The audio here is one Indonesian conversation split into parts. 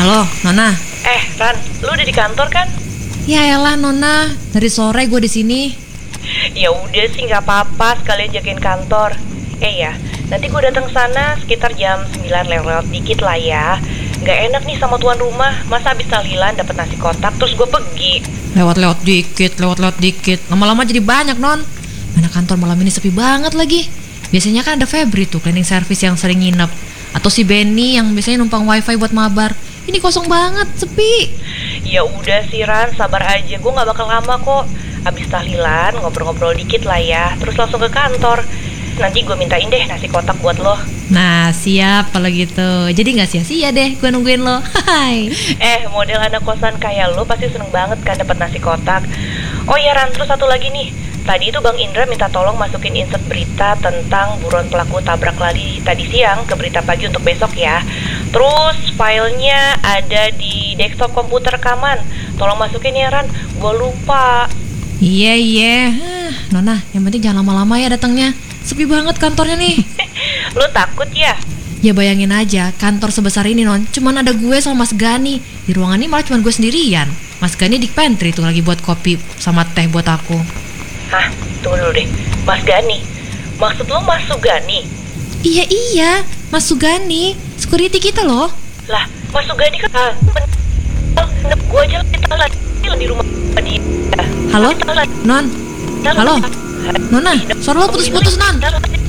Halo, Nona. Ran, lu udah di kantor kan? Ya elah, Nona. Dari sore gue di sini. Ya udah sih, nggak apa-apa, sekalian jagain kantor. Ya, nanti gue datang sana sekitar jam 9 lewat dikit lah ya. Nggak enak nih sama tuan rumah, masa habis tahlilan dapet nasi kotak terus gue pergi. Lewat-lewat dikit. Lama-lama jadi banyak, Non. Mana kantor malam ini sepi banget lagi. Biasanya kan ada Febri tuh, cleaning service yang sering nginep. Atau si Benny yang biasanya numpang wifi buat mabar. Ini kosong banget, sepi. Ya udah sih Ran, sabar aja, gue nggak bakal lama kok. Abis tahlilan ngobrol-ngobrol dikit lah ya, terus langsung ke kantor. Nanti gue mintain deh nasi kotak buat lo. Nah, siap kalau gitu. Jadi gak sia-sia deh gue nungguin lo. Hai. Model anak kosan kayak lo pasti seneng banget kan dapat nasi kotak. Oh iya Ran, terus satu lagi nih. Tadi itu Bang Indra minta tolong masukin insert berita tentang buruan pelaku tabrak lari tadi siang ke berita pagi untuk besok ya. Terus filenya ada di desktop komputer rekaman. Tolong masukin ya Ran, gue lupa. Iya. Nona, yang penting jangan lama-lama ya datangnya. Sepi banget kantornya nih. Lo takut ya? Ya bayangin aja, kantor sebesar ini, Non. Cuman ada gue sama Mas Gani. Di ruangan ini malah cuma gue sendirian. Mas Gani di pantry tuh lagi buat kopi sama teh buat aku. Hah? Tunggu dulu deh. Mas Gani? Maksud lo Mas Sugani? Iya, Mas Sugani. Security kita loh. Lah, Mas Sugani kan gue aja lagi di rumah dia. Halo? Non? Halo? Nona, suara lo putus-putus, Non.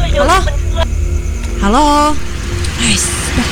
Halo? Guys.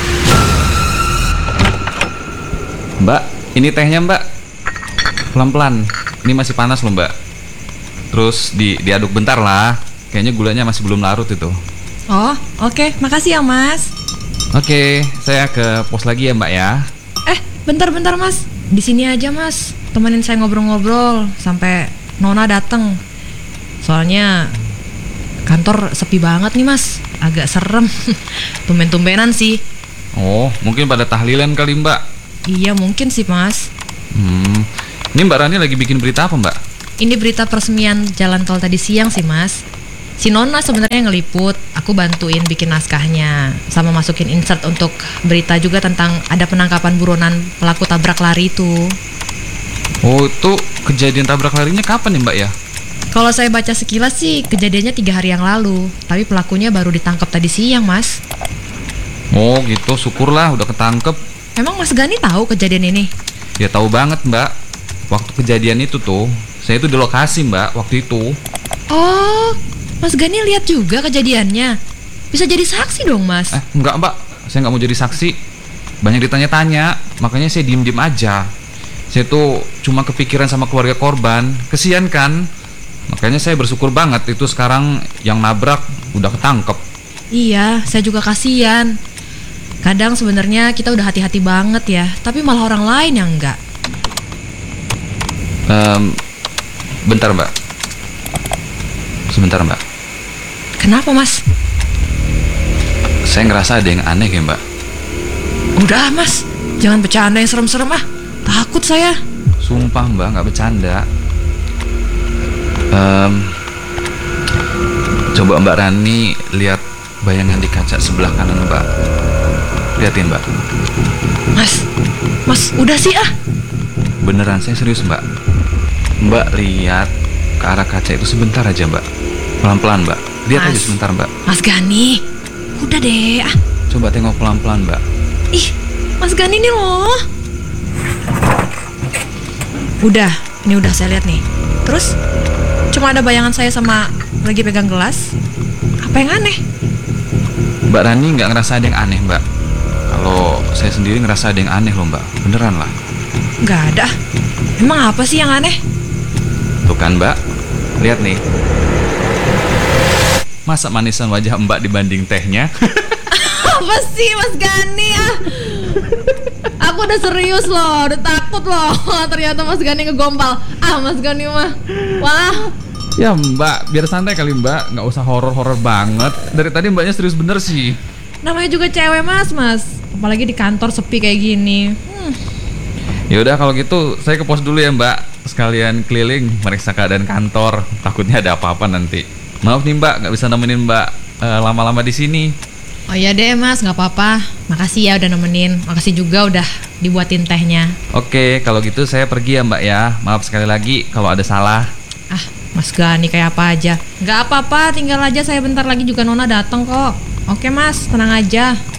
Mbak, ini tehnya Mbak. Pelan-pelan, ini masih panas loh Mbak. Terus diaduk bentar lah. Kayaknya gulanya masih belum larut itu. Oh, oke. Makasih ya, Mas. Oke, saya ke pos lagi ya Mbak ya. Bentar Mas. Di sini aja Mas. Temenin saya ngobrol-ngobrol sampai Nona datang. Soalnya kantor sepi banget nih Mas. Agak serem. Tumben-tumbenan sih. Oh, mungkin pada tahlilan kali Mbak. Iya mungkin sih Mas. Ini Mbak Rani lagi bikin berita apa Mbak? Ini berita peresmian jalan tol tadi siang sih Mas. Si Nona sebenarnya ngeliput, aku bantuin bikin naskahnya, sama masukin insert untuk berita juga tentang ada penangkapan buronan pelaku tabrak lari itu. Oh, itu kejadian tabrak larinya kapan ya Mbak ya? Kalau saya baca sekilas sih kejadiannya 3 hari yang lalu, tapi pelakunya baru ditangkap tadi siang Mas. Oh gitu, syukurlah udah ketangkep. Emang Mas Gani tahu kejadian ini? Ya tahu banget Mbak. Waktu kejadian itu tuh, saya itu di lokasi Mbak waktu itu. Oh, Mas Gani lihat juga kejadiannya. Bisa jadi saksi dong Mas. Enggak Mbak, saya nggak mau jadi saksi. Banyak ditanya-tanya, makanya saya diem-diem aja. Saya tuh cuma kepikiran sama keluarga korban. Kesian kan? Makanya saya bersyukur banget itu sekarang yang nabrak udah ketangkep. Iya, saya juga kasihan. Kadang sebenarnya kita udah hati-hati banget ya, tapi malah orang lain yang enggak. Bentar Mbak. Sebentar Mbak. Kenapa Mas? Saya ngerasa ada yang aneh ya Mbak. Udah Mas, jangan bercanda yang serem-serem ah. Takut saya. Sumpah Mbak, nggak bercanda. Coba Mbak Rani lihat bayangan di kaca sebelah kanan Mbak. Liatin Mbak. Mas udah sih ah. Beneran, saya serius Mbak. Mbak lihat ke arah kaca itu sebentar aja Mbak. Pelan-pelan Mbak. Lihat aja sebentar Mbak. Mas Gani, udah deh ah. Coba tengok pelan-pelan Mbak. Ih, Mas Gani nih loh. Ini udah saya lihat nih. Terus cuma ada bayangan saya sama lagi pegang gelas. Apa yang aneh? Mbak Rani nggak ngerasa ada yang aneh Mbak. Kalau saya sendiri ngerasa ada yang aneh loh Mbak. Beneran lah. Nggak ada. Emang apa sih yang aneh? Tuh kan Mbak. Lihat nih. Masa manisan wajah Mbak dibanding tehnya? Apa sih Mas Gani ah? Aku udah serius loh, udah takut loh. Ternyata Mas Gani ngegombal. Mas Gani mah. Wah. Ya Mbak, biar santai kali Mbak. Nggak usah horor-horor banget. Dari tadi Mbaknya serius bener sih. Namanya juga cewek Mas. Apalagi di kantor sepi kayak gini. Ya udah kalau gitu saya ke pos dulu ya Mbak. Sekalian keliling meriksa keadaan kantor. Takutnya ada apa-apa nanti. Maaf nih Mbak, nggak bisa nemenin Mbak lama-lama di sini. Oh iya deh Mas, nggak apa-apa. Makasih ya udah nemenin. Makasih juga udah dibuatin tehnya. Oke, kalau gitu saya pergi ya Mbak ya. Maaf sekali lagi kalau ada salah. Ah, Mas Gani kayak apa aja. Nggak apa-apa, tinggal aja, saya bentar lagi juga Nona datang kok. Oke Mas, tenang aja.